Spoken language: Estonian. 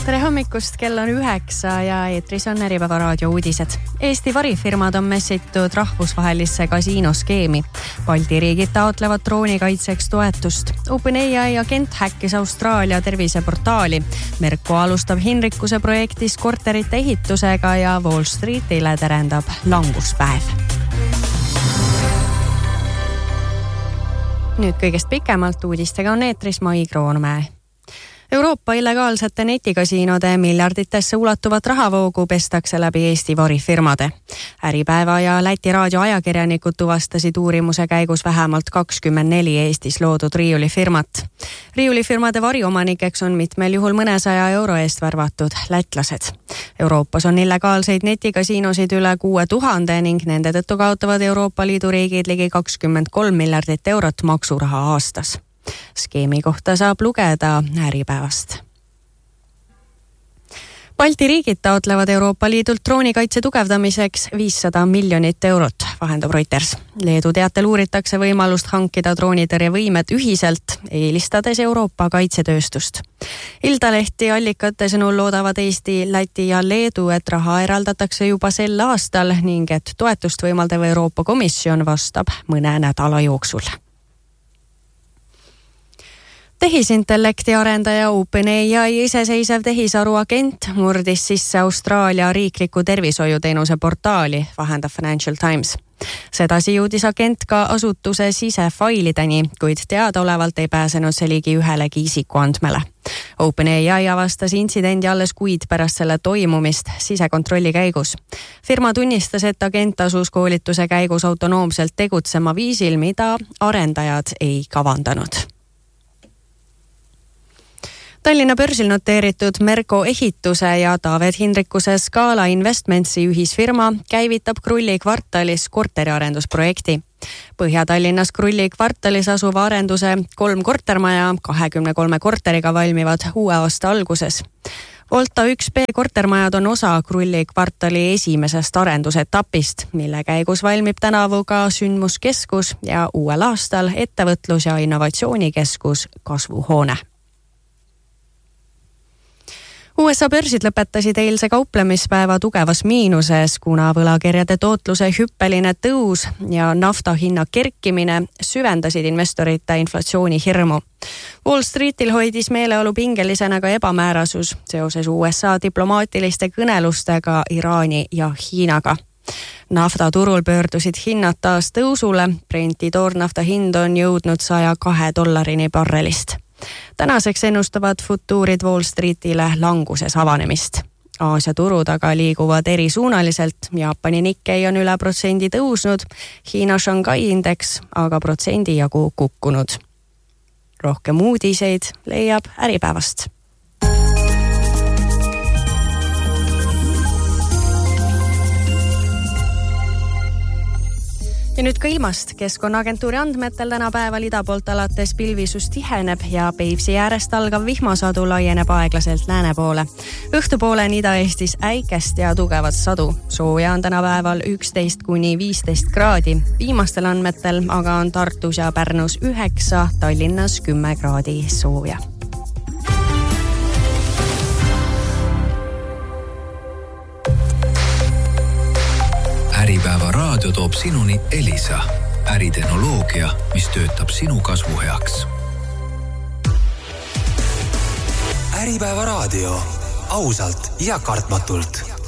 Tere hommikust, kell on 9 ja eetris on Äripäeva raadio uudised. Eesti varifirmad on messitud rahvusvahelisse kasiinoskeemi. Balti riigid taotlevad droonikaitseks toetust. OpenAI agent häkkis Austraalia terviseportaali. Merko alustab Hinrikuse projektis korterite ehitusega ja Wall Streetile terendab languspäev. Nüüd kõigest pikemalt uudistega on eetris Mai Kroonmäe. Euroopa illegaalsete netikasiinode miljarditesse ulatuvat rahavoogu pestakse läbi Eesti varifirmade. Äripäeva ja Läti raadio ajakirjanikud tuvastasid uurimuse käigus vähemalt 24 Eestis loodud riiulifirmat. Riiulifirmade variomanikeks on mitmel juhul mõnesaja euro eest värvatud lätlased. Euroopas on illegaalseid netikasiinosid üle 6000 ning nende tõttu kaotavad Euroopa Liidu riigid ligi 23 miljardit eurot maksuraha aastas. Skeemi kohta saab lugeda Äripäevast. Balti riigid taotlevad Euroopa Liidult droonikaitse tugevdamiseks 500 miljonit eurot, vahendab Reuters. Leedu teatel uuritakse võimalust hankida droonitõrjevõimed ühiselt, eelistades Euroopa kaitsetööstust. Iltalehti allikate sõnul loodavad Eesti, Läti ja Leedu, et raha eraldatakse juba sel aastal ning et toetust võimaldav Euroopa Komisjon vastab mõne nädala jooksul. Tehisintellekti arendaja OpenAI iseseisev tehisaru agent murdis sisse Austraalia riikliku tervishoiuteenuse portaali, vahendab Financial Times. Sedasi jõudis agent ka asutuse sisefailideni, kuid teadaolevalt ei pääsenud see ligi ühelegi isikuandmele. OpenAI avastas intsidendi alles kuid pärast selle toimumist sisekontrolli käigus. Firma tunnistas, et agent asus koolituse käigus autonoomselt tegutsema viisil, mida arendajad ei kavandanud. Tallinna börsil noteeritud Merko ehituse ja Taavet Hinrikuse Scala Investmentsi ühisfirma käivitab Krulli kvartalis korteriarendusprojekti. Põhja-Tallinnas Krulli kvartalis asuva arenduse 3 kortermaja 23 korteriga valmivad uue aasta alguses. Volta 1B kortermajad on osa Krulli kvartali esimesest arendusetapist, mille käigus valmib tänavu ka sündmuskeskus ja uuel aastal ettevõtlus- ja innovatsioonikeskus Kasvuhoone. USA börsid lõpetasid eilse kauplemispäeva tugevas miinuses, kuna võlakirjade tootluse hüppeline tõus ja nafta hinna kerkimine süvendasid investorite inflatsiooni hirmu. Wall Streetil hoidis meeleolu pingelisena ka ebamäärasus seoses USA diplomaatiliste kõnelustega Iraani ja Hiinaga. Naftaturul pöördusid hinnad taas tõusule, Brenti toornafta hind on jõudnud $102 barrelist. Tänaseks ennustavad futuurid Wall Streetile languses avanemist. Aasia turud aga liiguvad erisuunaliselt, Jaapani Nikkei on üle protsendi tõusnud, Hiina Shanghai indeks aga protsendi jagu kukkunud. Rohkem uudiseid leiab Äripäevast. Ja nüüd ka ilmast. Keskkonnaagentuuri andmetel tänapäeval ida poolt alates pilvisus tiheneb ja Peipsi äärest algav vihmasadu laieneb aeglaselt lääne poole. Õhtupoole on Ida-Eestis äikest ja tugevat sadu. Sooja on tänapäeval 11–15 kraadi. Viimastel andmetel aga on Tartus ja Pärnus 9, Tallinnas 10 kraadi sooja. Äripäeva raadio toob sinuni Elisa, äritehnoloogia, mis töötab sinu kasvu heaks. Äripäeva raadio, ausalt ja kartmatult.